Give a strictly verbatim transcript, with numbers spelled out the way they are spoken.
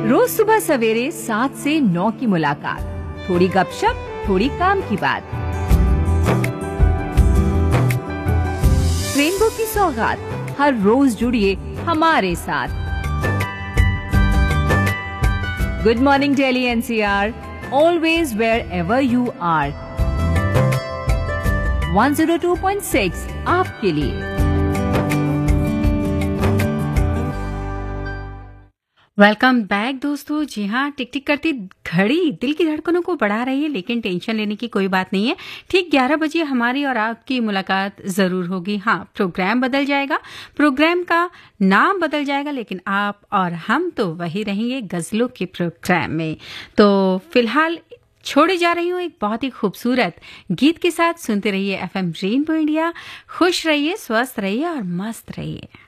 रोज सुबह सवेरे सात से नौ की मुलाकात, थोड़ी गपशप, थोड़ी काम की बात। रेनबो की सौगात, हर रोज जुड़िए हमारे साथ। Good morning Delhi N C R, always wear ever you are. One zero two point six आपके लिए। वेलकम बैक दोस्तों। जी हाँ, टिक टिक करती घड़ी दिल की धड़कनों को बढ़ा रही है, लेकिन टेंशन लेने की कोई बात नहीं है। ठीक ग्यारह बजे हमारी और आपकी मुलाकात जरूर होगी। हाँ, प्रोग्राम बदल जाएगा, प्रोग्राम का नाम बदल जाएगा, लेकिन आप और हम तो वही रहेंगे गजलों के प्रोग्राम में। तो फिलहाल छोड़े जा रही हूँ एक बहुत ही खूबसूरत गीत के साथ। सुनते रहिए एफ एम रेनबो इंडिया। खुश रहिए, स्वस्थ रहिए और मस्त रहिए।